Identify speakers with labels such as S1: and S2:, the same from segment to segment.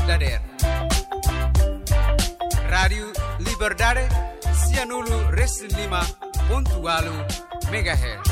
S1: Dader. Radio Liberdade, Cianulu Resinima, Pontualu, Megahertz.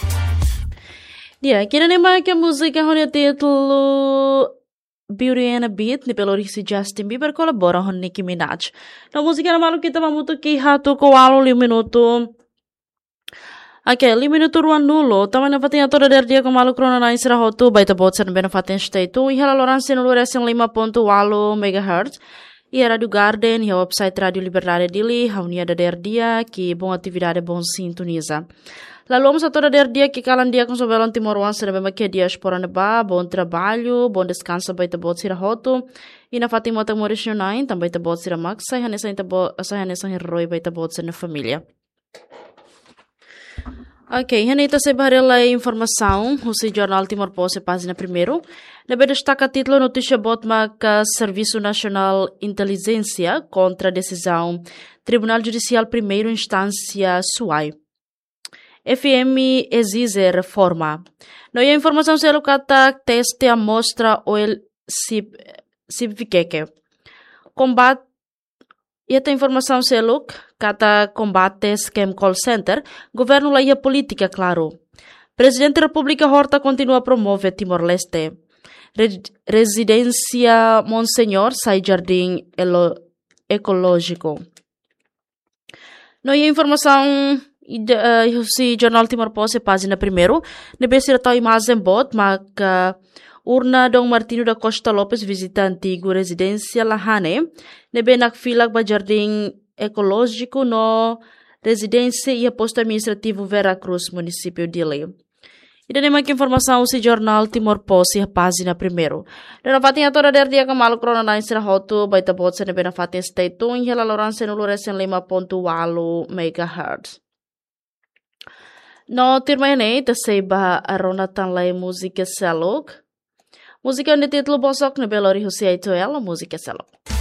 S2: Dia, kira nema que a música hone título Beauty and a Beat, ni pelo si Justin Bieber colabora com Nicki Minaj. Na música na malu kita mamuto que rato ko alo 5 minuto. Okay, 5 minuto ruan nulo. Tama na fatin toda der dia ko malu krona na isra hotu baita botsen bena fatin state. I hala loranse no luresen 5.8 MHz. I Radio Garden, e a website Radio Liberdade dili, haunia da der dia que bom atividade bom sintoniza. Lalu a toda der dia que calan dia com sovelon Timor-Leste serve que diaspora neba, bom trabalho, bom descanso baita bot sira hotu. E na Fatima ta Maurício 9, também ta bot sira max, sai hanesa heroi baita bot sira na família. Ok, hanita se barela informação, o Jornal Timor-Leste página primeiro. Nebe destaca título notícia botma que Serviço Nacional Inteligência contra a decisão Tribunal Judicial Primeira Instância SUAI. FM exige reforma. No a informação se locata teste amostra o Sibvikeke. Combate e esta informação se look kata combate scam call center, governo lá e a política claro. Presidente da República Horta continua a promover Timor-Leste. Residência Monsenhor sai jardim ecológico. No a informação si Jornal Timor-Leste página primeiro, nebe sirata imagem bot mas urna Dom Martino da Costa Lopes visita antigo residência Lahane, nebe nakfilag ba jardim ecológico no residência e posto administrativo Vera Cruz, município de Lei. E daí mais informação si Jornal Timor-Leste página primeiro. Na fatinha toda der dia kamal krona na isra hotu baita bot se nebe na fatinha state e hela loranse no luresen 5.8 MHz. No terminei da seba aronatan lai música selok. Música no título bosok na belori husiaito ela música selok.